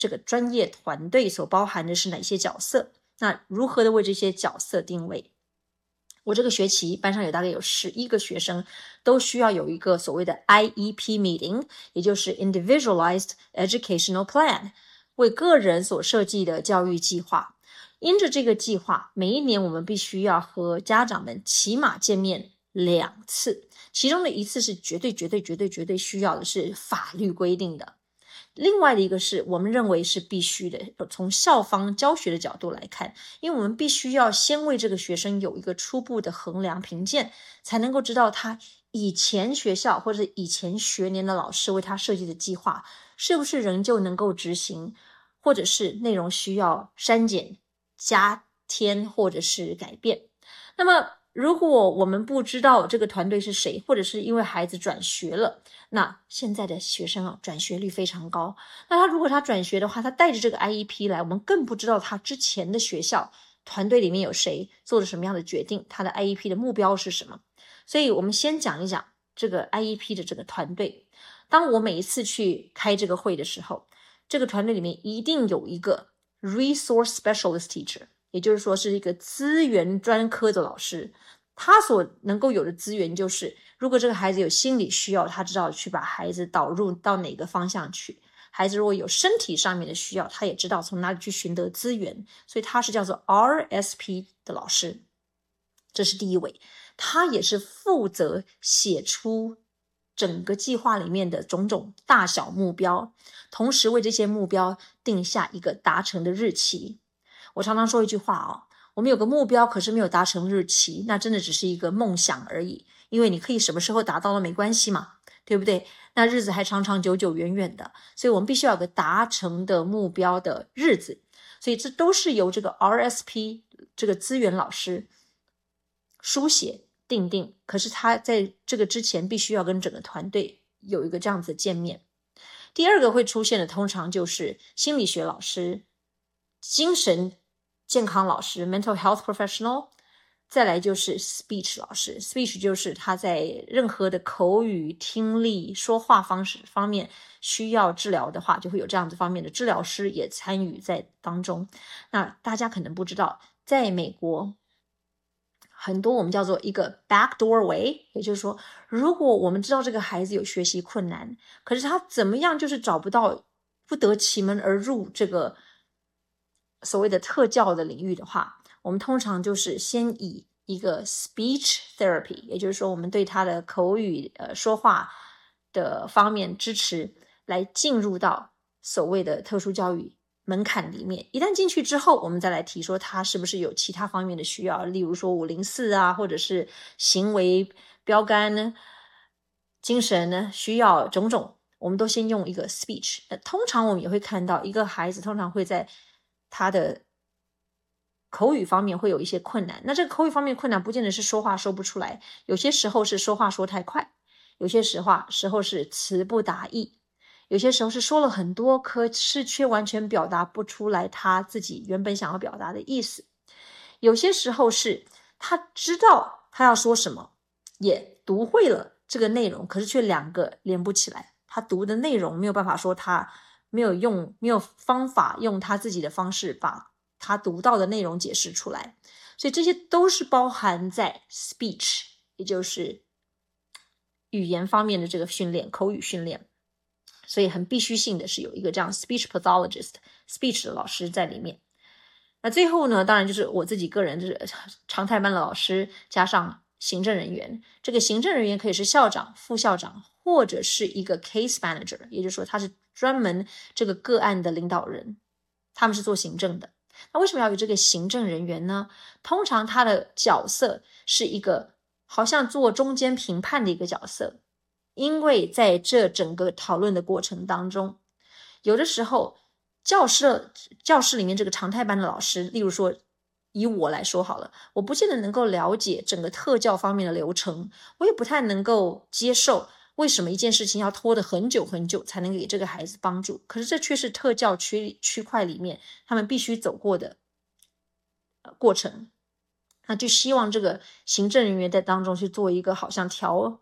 这个专业团队所包含的是哪些角色，那如何的为这些角色定位。我这个学期班上大概有11个学生都需要有一个所谓的 IEP meeting， 也就是 Individualized Educational Plan， 为个人所设计的教育计划。因着这个计划，每一年我们必须要和家长们起码见面2次，其中的一次是绝对需要的，是法律规定的。另外的一个是我们认为是必须的，从校方教学的角度来看，因为我们必须要先为这个学生有一个初步的衡量评鉴，才能够知道他以前学校或者以前学年的老师为他设计的计划是不是仍旧能够执行，或者是内容需要删减、加添或者是改变。那么如果我们不知道这个团队是谁，或者是因为孩子转学了，那现在的学生转学率非常高，那如果他转学的话，他带着这个 IEP 来，我们更不知道他之前的学校团队里面有谁做了什么样的决定，他的 IEP 的目标是什么。所以我们先讲一讲这个 IEP 的这个团队。当我每一次去开这个会的时候，这个团队里面一定有一个 Resource Specialist Teacher， 也就是说是一个资源专科的老师。他所能够有的资源就是，如果这个孩子有心理需要，他知道去把孩子导入到哪个方向去。孩子如果有身体上面的需要，他也知道从哪里去寻得资源，所以他是叫做 RSP 的老师。这是第一位，他也是负责写出整个计划里面的种种大小目标，同时为这些目标定下一个达成的日期。我常常说一句话我们有个目标，可是没有达成日期，那真的只是一个梦想而已，因为你可以什么时候达到了没关系嘛，对不对？那日子还长长久久远远的，所以我们必须要有个达成的目标的日子。所以这都是由这个 RSP 这个资源老师书写定定，可是他在这个之前必须要跟整个团队有一个这样子的见面。第二个会出现的通常就是心理学老师、精神健康老师 mental health professional， 再来就是 speech 老师。 speech 就是他在任何的口语、听力、说话方式方面需要治疗的话，就会有这样子方面的治疗师也参与在当中。那大家可能不知道，在美国很多我们叫做一个 backdoor way， 也就是说，如果我们知道这个孩子有学习困难，可是他怎么样就是找不到，不得其门而入这个所谓的特教的领域的话，我们通常就是先以一个 speech therapy， 也就是说我们对他的口语说话的方面支持，来进入到所谓的特殊教育门槛里面。一旦进去之后，我们再来提说他是不是有其他方面的需要，例如说504啊，或者是行为标杆呢、精神呢需要种种，我们都先用一个 speech。通常我们也会看到一个孩子通常会在他的口语方面会有一些困难，那这个口语方面困难不见得是说话说不出来，有些时候是说话说太快，有些时候是词不达意，有些时候是说了很多，可是却完全表达不出来他自己原本想要表达的意思。有些时候是他知道他要说什么，也读会了这个内容，可是却两个连不起来，他读的内容没有办法说，他没有方法用他自己的方式把他读到的内容解释出来。所以这些都是包含在 speech， 也就是语言方面的这个训练，口语训练。所以很必须性的是有一个这样 speech pathologist speech 的老师在里面。那最后呢，当然就是我自己个人就是常态班的老师加上行政人员。这个行政人员可以是校长、副校长，或者是一个 case manager， 也就是说他是专门这个个案的领导人，他们是做行政的。那为什么要有这个行政人员呢？通常他的角色是一个好像做中间评判的一个角色，因为在这整个讨论的过程当中，有的时候教室里面这个常态班的老师，例如说以我来说好了，我不见得能够了解整个特教方面的流程，我也不太能够接受为什么一件事情要拖得很久很久才能给这个孩子帮助，可是这却是特教区块里面他们必须走过的过程。那就希望这个行政人员在当中去做一个好像调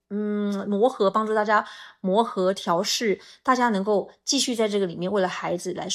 磨合，帮助大家磨合调试，大家能够继续在这个里面为了孩子来